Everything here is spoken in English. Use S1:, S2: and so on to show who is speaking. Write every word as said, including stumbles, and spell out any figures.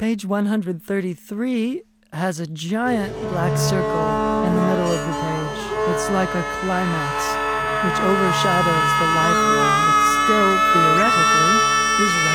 S1: Page one hundred thirty-three has a giant black circle in the middle of the page. It's like a climax, which overshadows the lifeline that still theoretically is running.